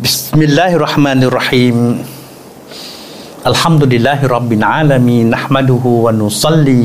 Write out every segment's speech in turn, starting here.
بسم الله الرحمن الرحيم الحمد لله رب العالمين نحمده ونصلي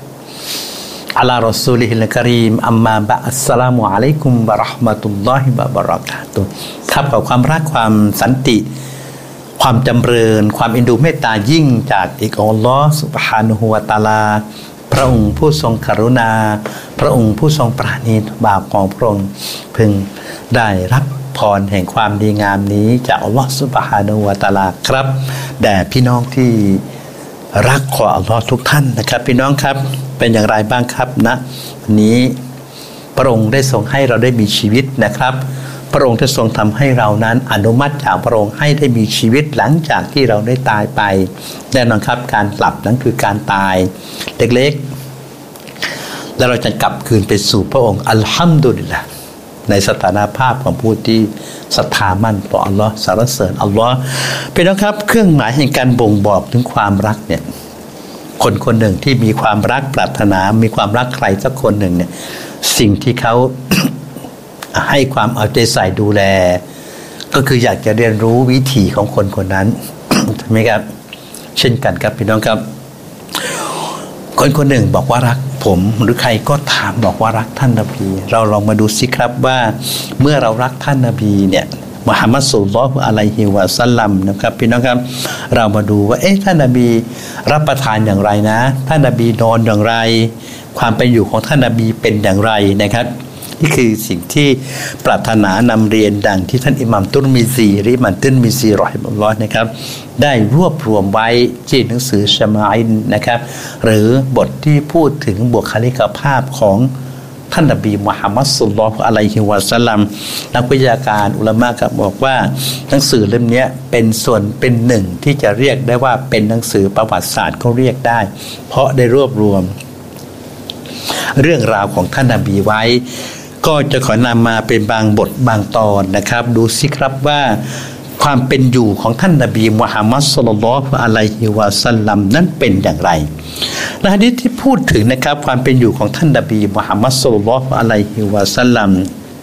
على رسوله الكريم أما بعد السلام عليكم ورحمة الله وبركاته ครับขอความรักความสันติความจำเริญความเอ็นดูเมตตายิ่งจากอัลลอฮฺซุบฮานะฮูวะตะอาลาพระองค์ผู้ทรงกรุณาพระองค์ผู้ทรงปราณีบ่าวของพระองค์พึงได้รับพรแห่งความดีงามนี้จากอัลลอฮฺซุบฮานะฮูวะตะอาลาครับแด่พี่น้องที่รักของอัลลอฮ์ทุกท่านนะครับพี่น้องครับเป็นอย่างไรบ้างครับนะวันนี้พระองค์ได้ทรงให้เราได้มีชีวิตนะครับพระองค์จะทรงทำให้เรานั้นอนุมัติจากพระองค์ให้ได้มีชีวิตหลังจากที่เราได้ตายไปแน่นอนครับการกลับนั้นคือการตายเล็กๆแล้วเราจะกลับคืนไปสู่พระองค์อัลฮัมดุลิลละห์ในสถานภาพของผู้ที่ศรัทธามั่นต่ออัลลอฮ์สรรเสริญอัลลอฮ์เป็นแล้วครับเครื่องหมายแห่งการบ่งบอกถึงความรักเนี่ยคนคนหนึ่งที่มีความรักปรารถนามีความรักใครสักคนหนึ่งเนี่ยสิ่งที่เขา ให้ความเอาใจใส่ดูแลก็คืออยากจะเรียนรู้วิถีของคนคนนั้น ใช่ไหมครับเช่นกันครับพี่น้องครับคนคนหนึ่งบอกว่ารักผมหรือใครก็ถามบอกว่ารักท่านนบีเราลองมาดูสิครับว่าเมื่อเรารักท่านนบีเนี่ยมุฮัมมัดศ็อลลัลลอฮุอะลัยฮิวะซัลลัมนะครับพี่น้องครับเรามาดูว่าท่านนบีรับประทานอย่างไรนะท่านนบีนอนอย่างไรความเป็นอยู่ของท่านนบีเป็นอย่างไรนะครับนี่คือสิ่งที่ปรารถนานำเรียนดังที่ท่านอิหม่ามตุรมิซีหรืออิหม่ามตุรมิซีรอฮิมัลลอฮ์นะครับได้รวบรวมไว้ที่หนังสือชะมาอิลนะครับหรือบทที่พูดถึงบุคลิกภาพของท่านนบีมุฮัมมัดศ็อลลัลลอฮุอะลัยฮิวะซัลลัมนักวิทยาการอุลามะก็บอกว่าหนังสือเล่มนี้เป็นส่วนเป็นหนึ่งที่จะเรียกได้ว่าเป็นหนังสือประวัติศาสตร์ก็เรียกได้เพราะได้รวบรวมเรื่องราวของท่านนบีไว้ก็จะขอนำมาเป็นบางบทบางตอนนะครับดูสิครับว่าความเป็นอยู่ของท่านนบีมุฮัมมัดศ็อลลัลลอฮุอะลัยฮิวะซัลลัมนั้นเป็นอย่างไรในหะดีษที่พูดถึงนะครับความเป็นอยู่ของท่านนบีมุฮัมมัดศ็อลลัลลอฮุอะลัยฮิวะซัลลัม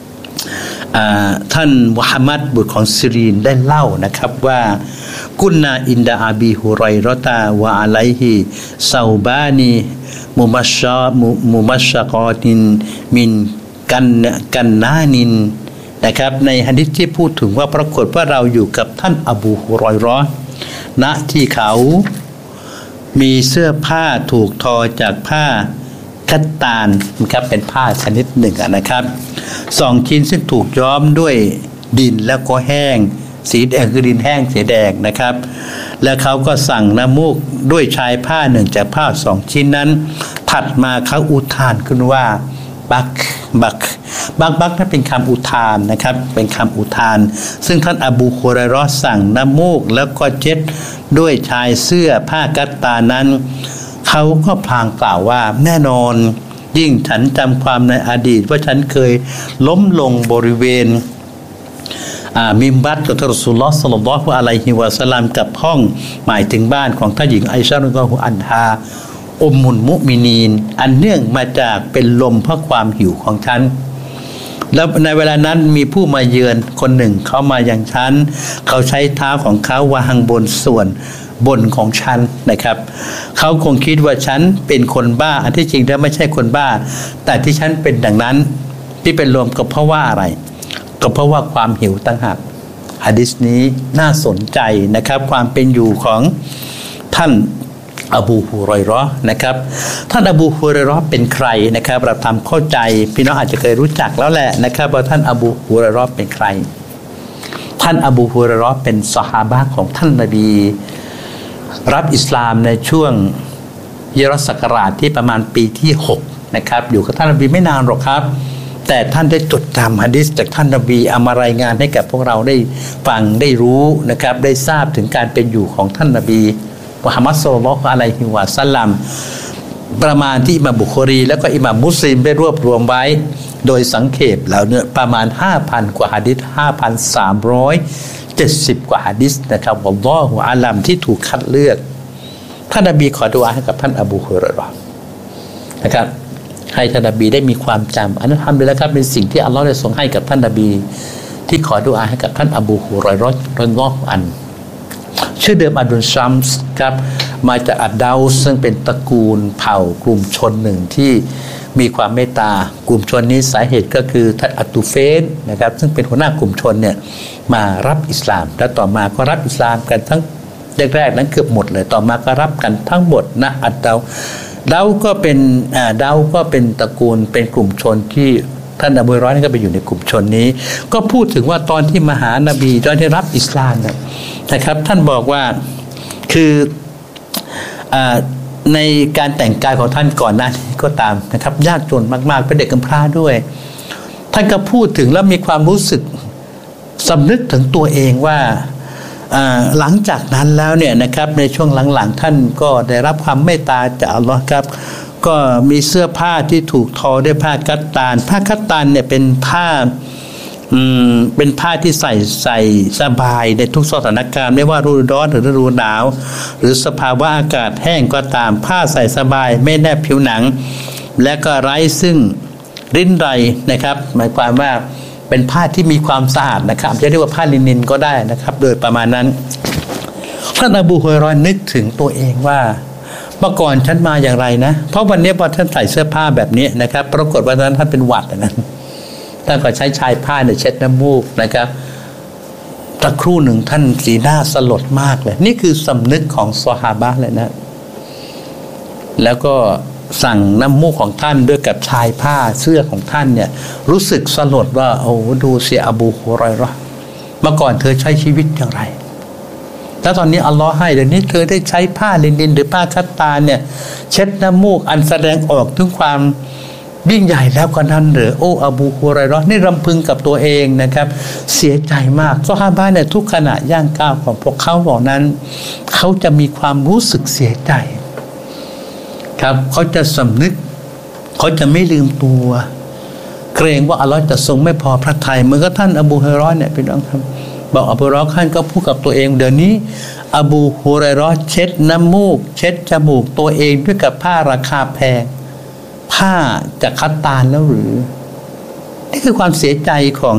ท่านมุฮัมมัดบุตรของซิรีนได้เล่านะครับว่ากุนนาอินดาอบีฮุรอยเราะตาวะอะลัยฮิซาบานีมุมัชชะกอตินมินกันนานินนะครับในหะดีษที่พูดถึงว่าปรากฏว่าเราอยู่กับท่านอบูฮุรอยเราะห์ณที่เขามีเสื้อผ้าถูกทอจากผ้าคัตตานนะครับเป็นผ้าชนิดหนึ่งนะครับ2ชิ้นซึ่งถูกย้อมด้วยดินแล้วก็แห้งสีแดงคือดินแห้งสีแดงนะครับแล้วเขาก็สั่งน้ำมูกด้วยชายผ้าหนึ่งจากผ้า2ชิ้นนั้นถัดมาเขาอุทานขึ้นว่าบักนั้นเป็นคำอุทานนะครับเป็นคำอุทานซึ่งท่านอบูฮุรอยเราะห์สั่งน้ำมูกแล้วก็เช็ดด้วยชายเสื้อผ้ากัตตานั้นเขาก็พลางกล่าวว่าแน่นอนยิ่งฉันจำความในอดีตว่าฉันเคยล้มลงบริเวณมิมบัตของท่านรอซูลุลลอฮ์ศ็อลลัลลอฮุอะลัยฮิวะซัลลัมกับห้องหมายถึงบ้านของท่านหญิงไอชะฮ์รอฎิยัลลอฮุอันฮาอุมมุลมุมินีนอันเนื่องมาจากเป็นลมเพราะความหิวของฉันแล้วในเวลานั้นมีผู้มาเยือนคนหนึ่งเขามาอย่างฉันเขาใช้เท้าของเขาวางบนส่วนบนของฉันนะครับเขาคงคิดว่าฉันเป็นคนบ้าอันที่จริงแล้วไม่ใช่คนบ้าแต่ที่ฉันเป็นดังนั้นที่เป็นลมก็เพราะว่าอะไรก็เพราะว่าความหิวต่างหากหะดีษนี้น่าสนใจนะครับความเป็นอยู่ของท่านอบูฮุรอยเราะห์นะครับท่านอบูฮุรอยเราะห์เป็นใครนะครับเราทำเข้าใจพี่น้องอาจจะเคยรู้จักแล้วแหละนะครับว่าท่านอบูฮุรอยเราะห์เป็นใครท่านอบูฮุรอยเราะห์เป็นซอฮาบะห์ของท่านนบีรับอิสลามในช่วงฮิจเราะห์ศักราชที่ประมาณปีที่6นะครับอยู่กับท่านนบีไม่นานหรอกครับแต่ท่านได้จดจำหะดีษจากท่านนบีเอามารายงานให้กับพวกเราได้ฟังได้รู้นะครับได้ทราบถึงการเป็นอยู่ของท่านนบีมุฮัมมัดศ็อลลัลลอฮุอะลัยฮิวะซัลลัมประมาณที่อิหม่ามบุคอรีแล้วก็อิหม่ามมุสลิมได้รวบรวมไว้โดยสังเขปแล้วเนี่ยประมาณ 5,000 กว่าหะดีษ 5,370 กว่าหะดีษนะครับวัลลอฮุอะลัมที่ถูกคัดเลือกท่านนบีขอดุอาให้กับท่านอบูฮุรอยเราะห์นะครับให้ท่านนบีได้มีความจำอันนั้นทำไปแล้วครับเป็นสิ่งที่อัลลอฮ์ได้ทรงให้กับท่านนบีที่ขอดุอาให้กับท่านอบูฮุรอยเราะห์รอฎิยัลลอฮุอันชื่อเดิมอับดุลชัมส์ครับมาจากอัดดาวซึ่งเป็นตระกูลเผ่ากลุ่มชนหนึ่งที่มีความเมตตากลุ่มชนนี้สาเหตุก็คือท่านอัตตุเฟนนะครับซึ่งเป็นหัวหน้ากลุ่มชนเนี่ยมารับอิสลามและต่อมาก็รับอิสลามกันทั้งแรกๆนั้นเกือบหมดเลยต่อมาก็รับกันทั้งหมดนะอัดดาวก็เป็นตระกูลเป็นกลุ่มชนที่ท่านอบูฮุรอยเราะห์ก็ไปอยู่ในกลุ่มชนนี้ก็พูดถึงว่าตอนที่มาหานบีตอนที่รับอิสลามนะครับท่านบอกว่าคือในการแต่งกายของท่านก่อนหน้านี้ก็ตามนะครับยากจนมากๆเป็นเด็กกำพร้าด้วยท่านก็พูดถึงแล้วมีความรู้สึกสำนึกถึงตัวเองว่าหลังจากนั้นแล้วเนี่ยนะครับในช่วงหลังๆท่านก็ได้รับความเมตตาจากอัลลอฮ์ครับก็มีเสื้อผ้าที่ถูกทอด้วยผ้าคัตตานเนี่ยเป็นผ้าที่ใส่สบายในทุกสถานการณ์ไม่ว่าฤดูร้อนหรือฤดูหนาวหรือสภาวะอากาศแห้งก็ตามผ้าใส่สบายไม่แนบผิวหนังและก็ไร้ซึ่งริ้นไรนะครับหมายความว่าเป็นผ้าที่มีความสะอาดนะครับจะเรียกว่าผ้าลินินก็ได้นะครับโดยประมาณนั้นท่านอบูฮุรอยเราะห์นึกถึงตัวเองว่าเมื่อก่อนฉันมาอย่างไรนะเพราะวันนี้พอท่านใส่เสื้อผ้าแบบนี้นะครับปรากฏว่าท่านเป็นหวัดนะท่านก็ใช้ชายผ้าเนี่ยเช็ดน้ำมูกนะครับตะครู่หนึ่งท่านสีหน้าสลดมากเลยนี่คือสำนึกของซอฮาบะห์เลยนะแล้วก็สั่งน้ำมูกของท่านด้วยกับชายผ้าเสื้อของท่านเนี่ยรู้สึกสลดว่าโอ้ดูเสียอบูฮุรอยเราะห์เมื่อก่อนเธอใช้ชีวิตอย่างไรแล้วตอนนี้อัลลอฮ์ให้เดี๋ยวนี้เธอได้ใช้ผ้าลินินหรือผ้าคัตตานเนี่ยเช็ดน้ำมูกอันแสดงออกถึงความยิ่งใหญ่แล้วกว่านั้นหรือโอ้อบูฮุรอยเราะห์นี่รำพึงกับตัวเองนะครับเสียใจมากซอฮาบะห์เนี่ยทุกขณะย่างก้าวของพวกเขาเหล่านั้นเขาจะมีความรู้สึกเสียใจครับเขาจะสำนึกเขาจะไม่ลืมตัวเกรงว่าอัลลอฮ์จะทรงไม่พอพระทัยเหมือนกับท่านอบูฮุรอยเราะห์เนี่ยพี่น้องครับบอกอบูฮุรอยเราะห์ท่านก็พูดกับตัวเองเดี๋ยวนี้อบูฮุรอยเราะห์เช็ดน้ำมูกเช็ดจมูกตัวเองด้วยกับผ้าราคาแพงผ้าจากคัตตานแล้วหรือนี่คือความเสียใจของ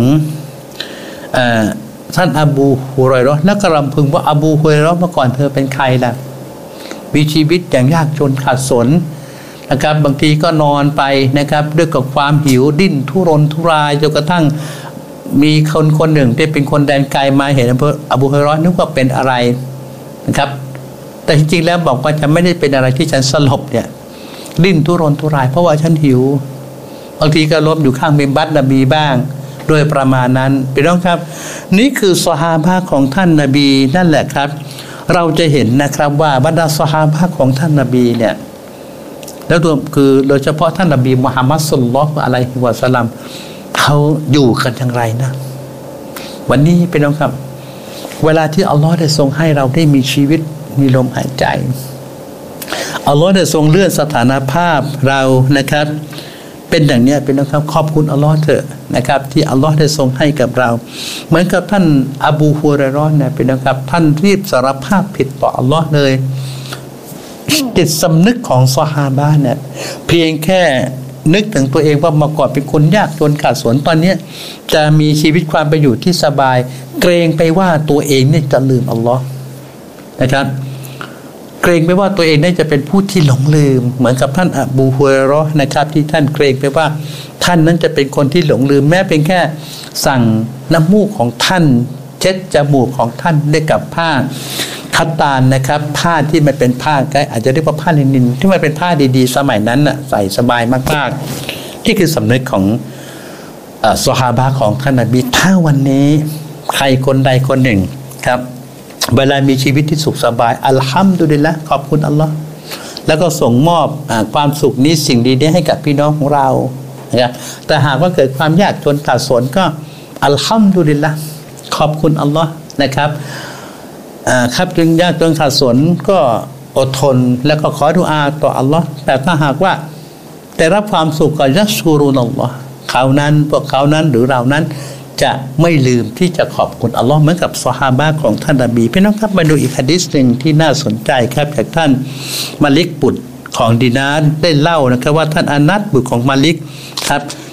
ท่านอบูฮุรอยเราะห์แล้วก็รำพึงว่าอบูฮุรอยเราะห์เมื่อก่อนเธอเป็นใครล่ะมีชีวิตอย่างยากจนขาดสนนะครับบางทีก็นอนไปนะครับด้วยกับความหิวดิ้นทุรนทุรายจนกระทั่งมีคนหนึ่งที่เป็นคนแดนไกลมาเห็นอบูฮุรอยเราะห์นึกว่าเป็นอะไรนะครับแต่จริงๆแล้วบอกว่าจะไม่ได้เป็นอะไรที่ฉันสลบเนี่ยดิ้นทุรนทุรายเพราะว่าฉันหิวบางทีก็ล้มอยู่ข้างมิมบัตนบีบ้างโดยประมาณนั้นพี่น้องครับนี่คือซอฮาบะห์ของท่านนบีนั่นแหละครับเราจะเห็นนะครับว่าบรรดาซอฮาบะห์ของท่านนบีเนี่ยแล้วรวมคือโดยเฉพาะท่านนบีมุฮัมมัดศ็อลลัลลอฮุอะลัยฮิวะซัลลัมเขาอยู่กันอย่างไรนะวันนี้พี่น้องครับเวลาที่อัลลอฮ์ได้ทรงให้เราได้มีชีวิตมีลมหายใจอัลลอฮ์ได้ทรงเลื่อนสถานภาพเรานะครับเป็นอย่างนี้เป็นนะครับขอบคุณอัลลอฮ์เถอะนะครับที่อัลลอฮ์ได้ทรงให้กับเราเหมือนกับท่านอบูฮุรอยเราะห์เนี่ยเป็นนะครับท่านรีบสารภาพผิดต่ออัลลอฮ์เลยจิตสำนึกของซอฮาบะห์เนี่ยเพียงแค่นึกถึงตัวเองว่าเมื่อก่อนเป็นคนยากจนขาดสนตอนนี้จะมีชีวิตความเป็นอยู่ที่สบายเกรงไปว่าตัวเองเนี่ยจะลืมอัลลอฮ์นะครับเกรงไปว่าตัวเองน่าจะเป็นผู้ที่หลงลืมเหมือนกับท่านอบูฮุรอยเราะห์นะครับที่ท่านเกรงไปว่าท่านนั้นจะเป็นคนที่หลงลืมแม้เป็นแค่สั่งน้ำมูกของท่านเช็ดจมูกของท่านด้วยกับผ้าคัตตานนะครับผ้าที่มันเป็นผ้าอาจจะเรียกว่าผ้าลินินที่มันเป็นผ้าดีๆสมัยนั้นน่ะใส่สบายมากๆที่คือสำนึกของซอฮาบะห์ของท่านนบีถ้าวันนี้ใครคนใดคนหนึ่งครับเวลามีชีวิตที่สุขสบายอัลฮัมดุลิลละห์ขอบคุณอัลลอฮ์แล้วก็ส่งมอบความสุขนี้สิ่งดีๆให้กับพี่น้องของเรานะครับแต่หากว่าเกิดความยากจนขาดสนก็อัลฮัมดุลิลละห์ขอบคุณอัลลอฮ์นะครับครับจึงยากจนขาดสนก็อดทนแล้วก็ขอดุอาต่ออัลลอฮ์แต่ถ้าหากว่าได้รับความสุขก็ยัชชูรุนอัลลอฮ์พวกเขานั้นหรือเรานั้นจะไม่ลืมที่จะขอบคุณอัลลอฮ์เหมือนกับซอฮาบะห์ของท่านนบีพี่น้องครับมาดูอีกหะดีษหนึ่งที่น่าสนใจครับจากท่านมาลิกบุตรของดินาร์ได้เล่านะครับว่าท่านอานัสบุตรของมาลิกครับ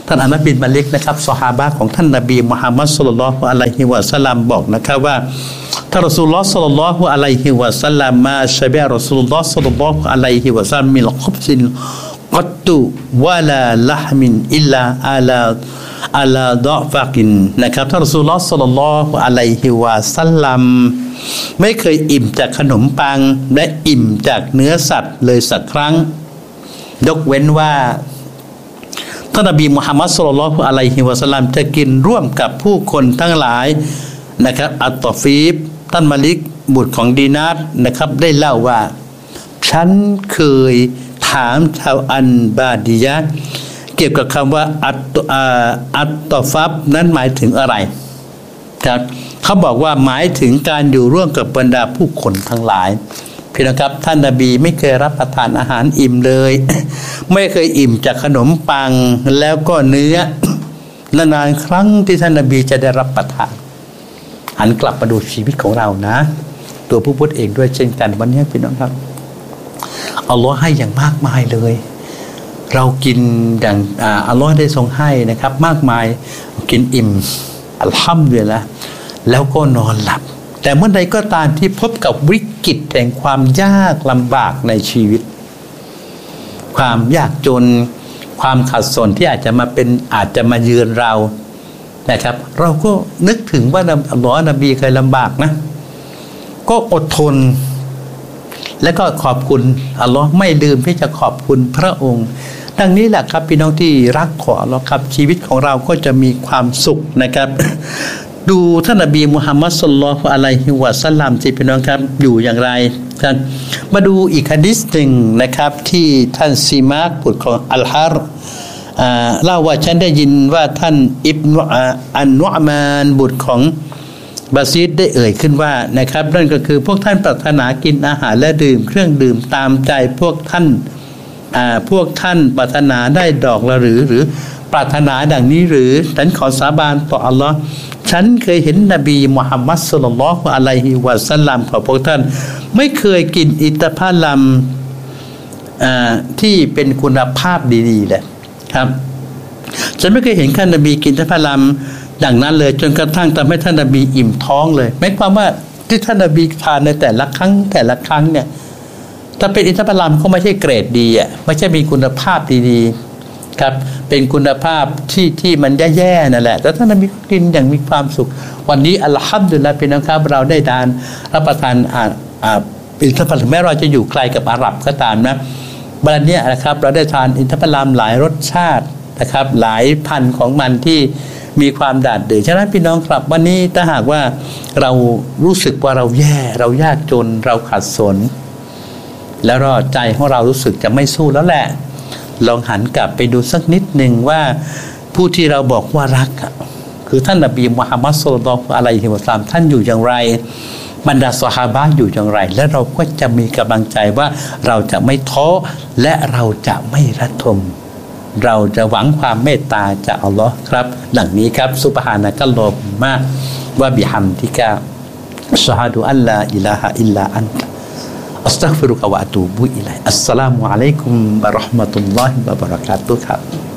ท่านอานัสบินมาลิกนะครับซอฮาบะห์ของท่านนบีมุฮัมมัดศ็อลลัลลอฮุอะลัยฮิวะซัลลัมบอกนะครับว่าท่านรอซูลุลลอฮ์ศ็อลลัลลอฮุอะลัยฮิวะซัลลัมมาชะบะรอซูลุลลอฮ์ศ็อลลัลลอฮุอะลัยฮิวะซัลลัมมิลขุบซินกัตตุวะลาละห์มินอิลลาอาลาดอฟักินนะครับท่านรอซูลุลลอฮ์ศ็อลลัลลอฮุอะลัยฮิวะซัลลัมไม่เคยอิ่มจากขนมปังและอิ่มจากเนื้อสัตว์เลยสักครั้งยกเว้นว่าท่านนบีมุฮัมมัดศ็อลลัลลอฮุอะลัยฮิวะซัลลัมจะกินร่วมกับผู้คนทั้งหลายนะครับอัตตอฟีบท่านมาลิกบุตรของดีนาร์นะครับได้เล่าว่าฉันเคยถามชาวอันบาดียะเกี่ยวกับคำว่าอัตตอฟับนั้นหมายถึงอะไรครับเขาบอกว่าหมายถึงการอยู่ร่วมกับบรรดาผู้คนทั้งหลายพี่น้องครับท่านนบีไม่เคยรับประทานอาหารอิ่มเลย ไม่เคยอิ่มจากขนมปังแล้วก็เนื้อนานๆครั้งที่ท่านนบีจะได้รับประทานหันกลับมาดูชีวิตของเรานะตัวผู้พูดเองด้วยเช่นกันวันนี้พี่น้องครับอัลลอฮ์ให้อย่างมากมายเลยเรากินอย่างอัลลอฮ์ได้ทรงให้นะครับมากมายกินอิ่มอัลฮัมดุลิลละห์แล้วก็นอนหลับแต่เมื่อใดก็ตามที่พบกับวิกฤตแห่งความยากลำบากในชีวิตความยากจนความขัดสนที่อาจจะมาเยือนเรานะครับเราก็นึกถึงว่าอัลลอฮ์นบีเคยลำบากนะก็อดทนและก็ขอบคุณอัลลอฮ์ไม่ลืมที่จะขอบคุณพระองค์ดังนี้แหละครับพี่น้องที่รักของอัลลอฮ์ครับชีวิตของเราก็จะมีความสุขนะครับ ดูท่านนบีมุฮัมมัดศ็อลลัลลอฮุอะลัยฮิวะซัลลัมสิพี่น้องครับอยู่อย่างไรครับมาดูอีกหะดีษหนึ่งนะครับที่ท่านซีมาร์บุตรของอัลฮาร์เล่าว่าฉันได้ยินว่าท่านอิบนุอันนุอ์มานบุตรของบาซีดได้เอ่ยขึ้นว่านะครับนั่นก็คือพวกท่านปรารถนากินอาหารและดื่มเครื่องดื่มตามใจพวกท่านปรารถนาได้ดอกละหรือปรารถนาดังนี้หรือฉันขอสาบานต่ออัลลอฮ์ฉันเคยเห็นนบีมุฮัมมัดศ็อลลัลลอฮุอะลัยฮิวะซัลลัมของพวกท่านไม่เคยกินอิตภาลัมที่เป็นคุณภาพดีๆเลยครับฉันไม่เคยเห็นท่านนบีกินอิตภาลัมดังนั้นเลยจนกระทั่งทำให้ท่านนบีอิ่มท้องเลยหมายความว่าที่ท่านนบีทานในแต่ละครั้งเนี่ยถ้าเป็นอิตภาลัมก็ไม่ใช่เกรดดีอ่ะไม่ใช่มีคุณภาพดีๆครับเป็นคุณภาพที่มันแย่ๆนั่นแหละแต่ท่านนบีก็กินอย่างมีความสุขวันนี้อัลฮัมดุลิลละห์เป็นนะครับเราได้ทานรับประทานอินทผลัมแม้เราจะอยู่ไกลกับอาหรับก็ตามนะวันนี้นะครับเราได้ทานอินทผลัมหลายรสชาตินะครับหลายพันธุ์ของมันที่มีความดาดดื่นฉะนั้นพี่น้องครับวันนี้ถ้าหากว่าเรารู้สึกว่าเราแย่เรายากจนเราขัดสนแล้วใจของเรารู้สึกจะไม่สู้แล้วแหละลองหันกลับไปดูสักนิดหนึ่งว่าผู้ที่เราบอกว่ารักคือท่านนบีมุฮัมมัดศ็อลลัลลอฮุอะลัยฮิวะซัลลัมท่านอยู่อย่างไรบรรดาซอฮาบะห์อยู่อย่างไรและเราก็จะมีกำลังใจว่าเราจะไม่ท้อและเราจะไม่ระทมเราจะหวังความเมตตาจากอัลลอฮ์ครับดังนี้ครับซุบฮานะกัลลอฮุมะวะบิฮัมดิกะอัชฮะดุอัลลาอิลาฮะอิลลาอันตะอัสตัฆฟิรุกะวะอะตูบุอิลัยอัสสลามุอะลัยกุมวะเราะห์มะตุลลอฮิวะบะเราะกาตุฮ์ครับ